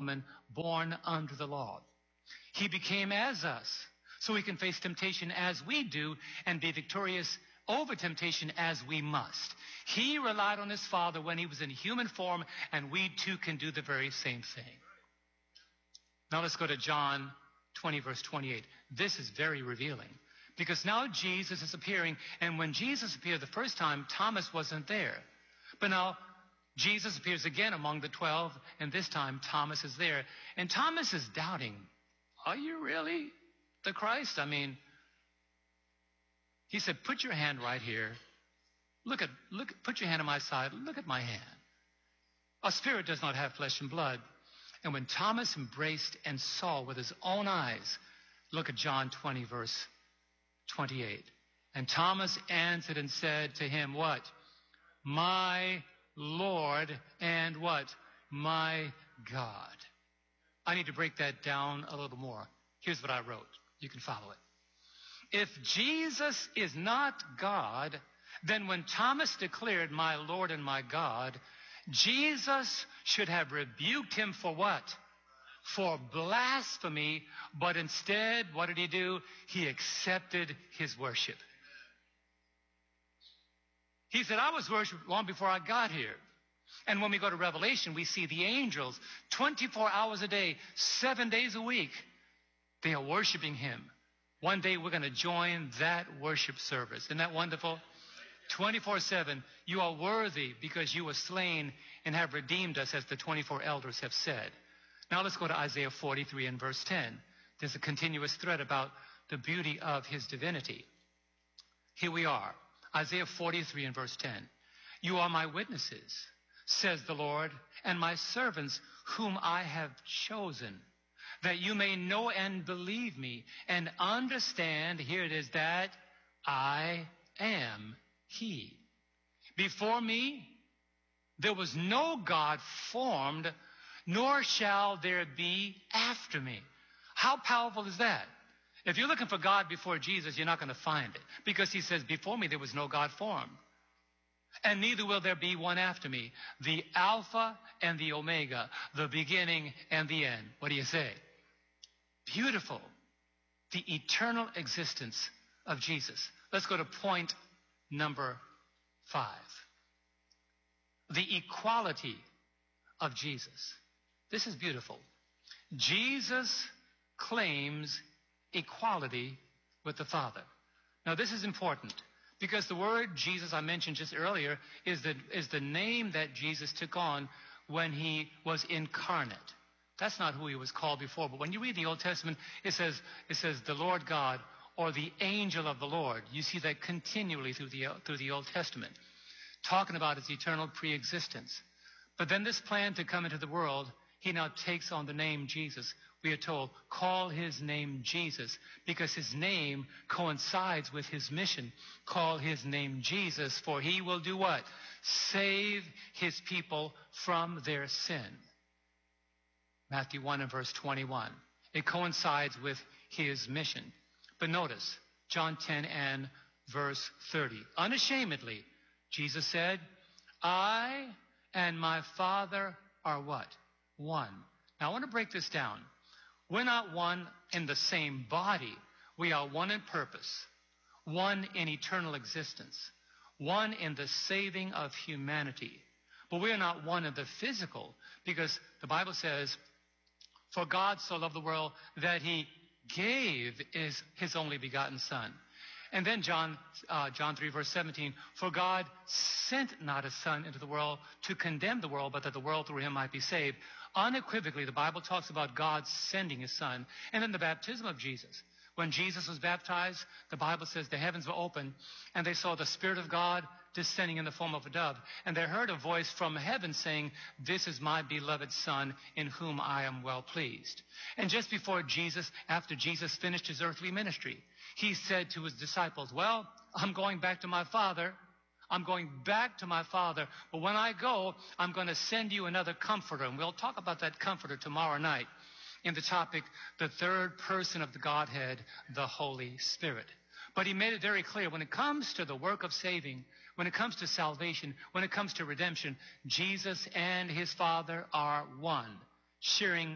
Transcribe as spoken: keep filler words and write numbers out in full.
woman born under the law. He became as us, so he can face temptation as we do and be victorious over temptation as we must. He relied on his Father when he was in human form, and we too can do the very same thing. Now let's go to John twenty, verse twenty-eight. This is very revealing, because now Jesus is appearing, and when Jesus appeared the first time, Thomas wasn't there. But now Jesus appears again among the twelve, and this time Thomas is there. And Thomas is doubting, are you really the Christ? I mean, he said, put your hand right here. Look at, look, put your hand on my side. Look at my hand. A spirit does not have flesh and blood. And when Thomas embraced and saw with his own eyes, look at John twenty, verse twenty-eight. And Thomas answered and said to him, what? My Lord and what? My God. I need to break that down a little more. Here's what I wrote. You can follow it. If Jesus is not God, then when Thomas declared, my Lord and my God, Jesus should have rebuked him for what? For blasphemy. But instead, what did he do? He accepted his worship. He said, I was worshiped long before I got here. And when we go to Revelation, we see the angels twenty-four hours a day, seven days a week. They are worshiping him. One day we're going to join that worship service. Isn't that wonderful? twenty-four seven, you are worthy because you were slain and have redeemed us, as the twenty-four elders have said. Now let's go to Isaiah forty-three and verse ten. There's a continuous thread about the beauty of his divinity. Here we are, Isaiah forty-three and verse ten. You are my witnesses, says the Lord, and my servants whom I have chosen, that you may know and believe me and understand, here it is, that I am he. Before me, there was no God formed, nor shall there be after me. How powerful is that? If you're looking for God before Jesus, you're not going to find it, because he says, before me there was no God formed, and neither will there be one after me. The Alpha and the Omega, the beginning and the end. What do you say? Beautiful. The eternal existence of Jesus. Let's go to point number five. The equality of Jesus. This is beautiful. Jesus claims equality with the Father. Now this is important, because the word Jesus I mentioned just earlier is the, is the name that Jesus took on when he was incarnate. That's not who he was called before. But when you read the Old Testament, it says, it says the Lord God, or the angel of the Lord. You see that continually through the, through the Old Testament, talking about his eternal preexistence. But then this plan to come into the world, he now takes on the name Jesus. We are told, call his name Jesus, because his name coincides with his mission. Call his name Jesus, for he will do what? Save his people from their sin. Matthew one and verse twenty-one. It coincides with his mission. But notice, John ten and verse thirty. Unashamedly, Jesus said, I and my Father are what? One. Now I want to break this down. We're not one in the same body. We are one in purpose, one in eternal existence, one in the saving of humanity. But we are not one in the physical, because the Bible says, for God so loved the world that he gave is his only begotten Son. And then John, uh, John three, verse seventeen, for God sent not his Son into the world to condemn the world, but that the world through him might be saved. Unequivocally, the Bible talks about God sending his Son. And then the baptism of Jesus. When Jesus was baptized, the Bible says the heavens were open, and they saw the Spirit of God descending in the form of a dove. And they heard a voice from heaven saying, this is my beloved Son, in whom I am well pleased. And just before Jesus, after Jesus finished his earthly ministry, he said to his disciples, well, I'm going back to my Father. I'm going back to my Father. But when I go, I'm going to send you another comforter. And we'll talk about that comforter tomorrow night in the topic, the third person of the Godhead, the Holy Spirit. But he made it very clear, when it comes to the work of saving, when it comes to salvation, when it comes to redemption, Jesus and his Father are one, sharing